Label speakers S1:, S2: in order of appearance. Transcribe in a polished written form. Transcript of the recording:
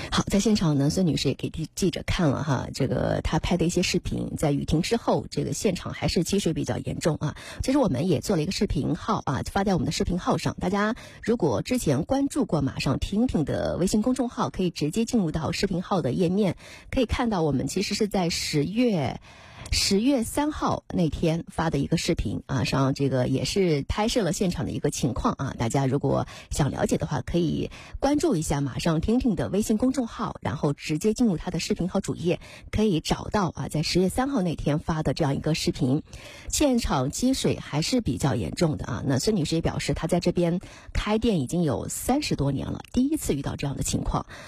S1: 好，在现场呢，孙女士也给记者看了哈，这个她拍的一些视频，在雨停之后，这个现场还是积水比较严重啊。其实我们也做了一个视频号啊，发在我们的视频号上。大家如果之前关注过马上听听的微信公众号，可以直接进入到视频号的页面，可以看到我们其实是在10月3号那天发的一个视频啊，上这个也是拍摄了现场的一个情况啊。大家如果想了解的话，可以关注一下马上听听的微信公众号，然后直接进入他的视频号主页，可以找到啊，在10月3号那天发的这样一个视频。现场积水还是比较严重的啊。那孙女士也表示，她在这边开店已经有30多年了，第一次遇到这样的情况。